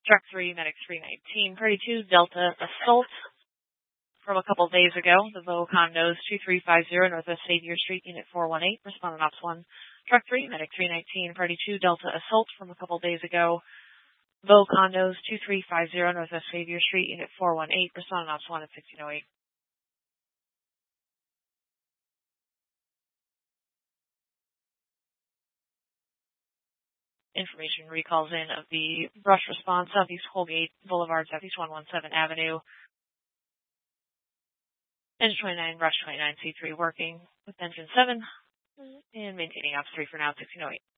Truck 3, Medic 319, Party 2, Delta Assault from a couple days ago. The Vocon knows 2350 Northwest Xavier Street, Unit 418, respondent Ops 1. Truck 3, Medic 319, Party 2, Delta Assault from a couple days ago. Vocon knows 2350 Northwest Xavier Street, Unit 418, respondent Ops 1 at 1608. Information recalls in of the brush response, Southeast Holgate Boulevard, Southeast 117 Avenue. Engine 29, Rush 29, C3 working with engine 7 and maintaining Ops 3 for now, 1608.